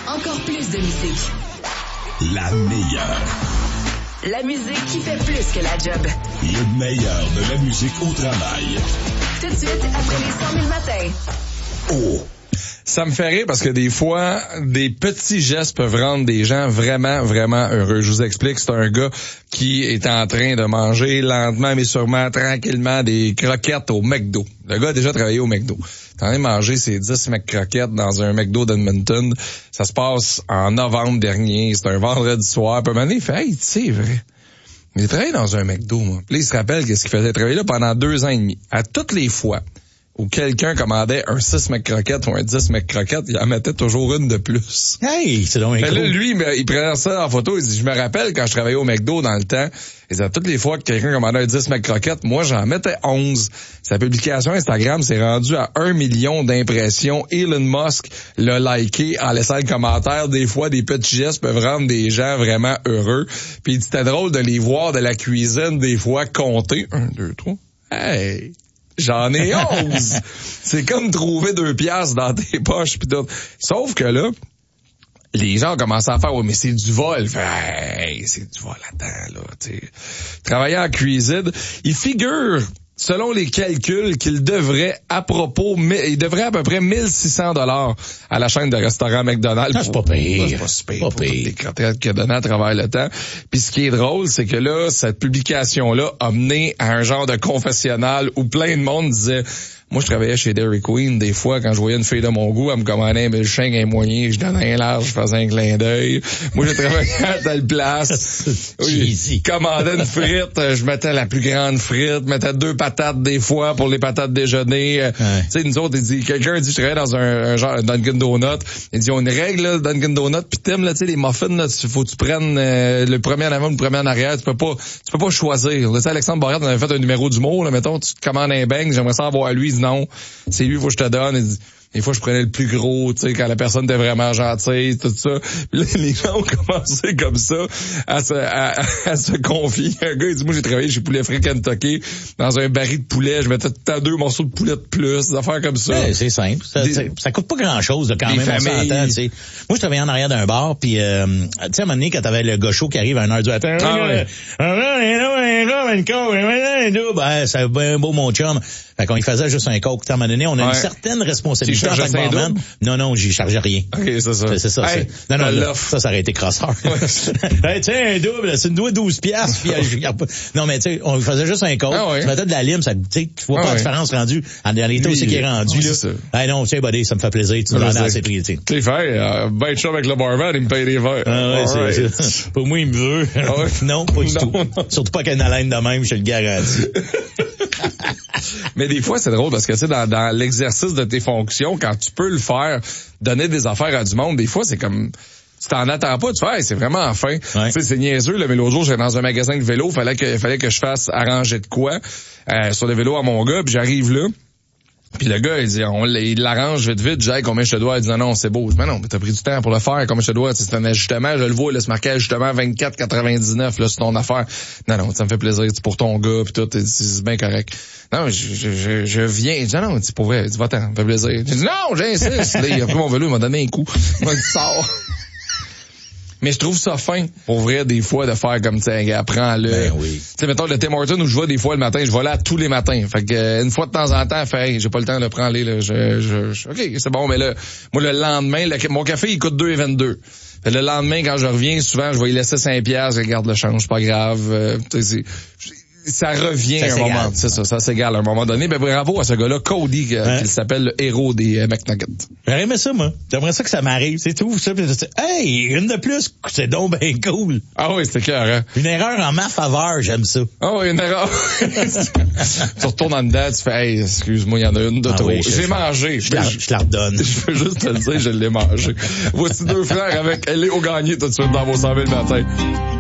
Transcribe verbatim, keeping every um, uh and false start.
encore plus de musique. La meilleure. La musique qui fait plus que la job. Le meilleur de la musique au travail. Tout de suite, après les cent mille matins. Oh! Ça me fait rire parce que des fois, des petits gestes peuvent rendre des gens vraiment, vraiment heureux. Je vous explique, c'est un gars qui est en train de manger lentement mais sûrement, tranquillement, des croquettes au McDo. Le gars a déjà travaillé au McDo. Il est en train de manger ses dix McCroquettes dans un McDo d'Edmonton. Ça se passe en novembre dernier. C'est un vendredi soir. Puis à un moment donné, il fait « Hey, tu sais, vrai, il travaillé dans un McDo, moi. » Puis là, il se rappelle qu'est-ce qu'il faisait travailler là pendant deux ans et demi. À toutes les fois où quelqu'un commandait un six McCroquettes ou un dix McCroquettes, il en mettait toujours une de plus. Hey, c'est donc là, lui, il prenait ça en photo, il dit, je me rappelle quand je travaillais au McDo dans le temps, il disait, toutes les fois que quelqu'un commandait un dix McCroquettes, moi, j'en mettais onze. Sa publication Instagram s'est rendue à un million d'impressions. Elon Musk l'a liké en laissant le commentaire. Des fois, des petits gestes peuvent rendre des gens vraiment heureux. Puis il dit, c'était drôle de les voir de la cuisine, des fois, compter. Un, deux, trois. Hey! J'en ai onze. C'est comme trouver deux piastres dans tes poches pis tout. Sauf que là, les gens ont commencé à faire, oui, mais c'est du vol. Fait, hey, c'est du vol là-dedans, là, tu sais. Travailler en cuisine, il figure, selon les calculs, qu'il devrait à propos, il devrait à peu près mille six cents dollars à la chaîne de restaurants McDonald's. Ah, c'est pas pire. C'est pas si pire. Pas Pour pire. toutes les croquettes qu'il a donné à travers le temps. Puis ce qui est drôle, c'est que là, cette publication-là a mené à un genre de confessionnal où plein de monde disait, moi, je travaillais chez Dairy Queen. Des fois, quand je voyais une fille de mon goût, elle me commandait un milkshake, un moyen, je donnais un large, je faisais un clin d'œil. Moi, j'ai travaillé à telle place. Oui, je commandais une frite, je mettais la plus grande frite, je mettais deux patates des fois pour les patates déjeuner. Ouais. Tu sais, nous autres, il dit, quelqu'un dit, je travaillais dans un, un genre Dunkin' Donut. Il dit, ils ont une règle, là, Dunkin' Donut, pis t'aimes, là, tu sais, les muffins, là, faut que tu prennes euh, le premier en avant, le premier en arrière. Tu peux pas, tu peux pas choisir. Tu sais, Alexandre Barrette, on avait fait un numéro d'humour, là, mettons, tu te commandes un bang, j'aimerais ça avoir lui. Non, c'est lui, faut que je te donne. Il dit, des fois, je prenais le plus gros, tu sais, quand la personne était vraiment gentille, tout ça. Puis là, les gens ont commencé comme ça à se, à, à se confier. Un gars, il dit, moi, j'ai travaillé chez Poulet Frais Kentucky, dans un baril de poulet. Je mettais tout le temps deux morceaux de poulet de plus, des affaires comme ça. Ouais, c'est simple. Ça, des, ça, ça coûte pas grand-chose, là, quand même, familles. On s'entend, tu sais. Moi, je travaillais en arrière d'un bar, puis euh, tu sais, à un moment donné, quand t'avais le gaucho qui arrive à une heure du matin, ah ouais. Ben, c'est un beau mon chum. Fait qu'on y faisait juste un coke. À un moment donné, on a ouais. une certaine responsabilité en tant que barman. Non, non, j'y chargeais rien. OK, c'est ça. C'est, c'est ça. Hey, c'est... Non, non, là, ça, ça aurait été crosseur. Ouais. Hey, tiens, un double, c'est une double douze piastres. Puis, non, mais tu sais, on faisait juste un coke. Ah ouais. Tu mettais de la lime, ça, tu sais, tu vois ah pas ouais. la différence rendue. En réalité, où c'est qui est rendu, là. C'est hey, non, tiens, buddy, ça me fait plaisir. Tu nous en as assez pris, tu sais. Tu sais, euh, ben de chaud avec le barman, il me paye des verres. Ah ouais, c'est right. ça. Pour moi, il me veut. Ah ouais. Non, pas du non, tout. Non. Surtout pas qu'une haleine de même, je te le garantis. Mais des fois, c'est drôle parce que, tu sais, dans, dans l'exercice de tes fonctions, quand tu peux le faire, donner des affaires à du monde, des fois, c'est comme, tu t'en attends pas, tu fais, hey, c'est vraiment enfin. Ouais. Tu sais, c'est niaiseux, là, mais l'autre jour, j'étais dans un magasin de vélo, fallait que, fallait que je fasse arranger de quoi, euh, sur le vélo à mon gars, puis j'arrive là. Puis le gars, il dit, on, il l'arrange vite vite, j'ai combien je te dois? Il dit, non, non, c'est beau. Mais non, mais t'as pris du temps pour le faire, combien je te dois? C'est un ajustement, je le vois, là, c'est marqué ajustement vingt-quatre quatre-vingt-dix-neuf, là, c'est ton affaire. Non, non, ça me fait plaisir, c'est pour ton gars, pis tout, c'est bien correct. Non, je, je, je, je viens, il dit, non, c'est pour vrai, il dit, va-t'en, ça me fait plaisir. J'ai dit, non, j'insiste. Là, il a pris mon vélo, il m'a donné un coup. Il m'a dit, sors. Mais je trouve ça fin, pour vrai, des fois, de faire comme, tu sais, apprends-le. Ben oui. Tu sais, mettons, le Tim Hortons où je vais des fois le matin, je vais là tous les matins. Fait que, euh, une fois de temps en temps, fait, hey, j'ai pas le temps de prendre les, là, je, je, je, ok, c'est bon, mais là, moi, le lendemain, le, mon café, il coûte deux virgule vingt-deux. Fait le lendemain, quand je reviens, souvent, je vais y laisser cinq piastres, je garde le change, c'est pas grave, euh, tu sais, ça revient à un moment, c'est ça, ça s'égale à un moment donné. Ben bravo à ce gars-là, Cody, hein? Qui s'appelle le héros des euh, McNuggets. J'aurais aimé ça, moi. J'aimerais ça que ça m'arrive, c'est tout. Ça, puis hey, une de plus, c'est donc bien cool. Ah oui, c'était clair, hein? Une erreur en ma faveur, j'aime ça. Ah oui, une erreur. Tu retournes en dedans, tu fais, hey, excuse-moi, il y en a une de ah trop. Oui, je l'ai mangé. Je, la, je la redonne. Je veux juste te le dire, je l'ai mangé. Voici deux frères avec Léo Gagné tout de suite dans vos cent mille matins.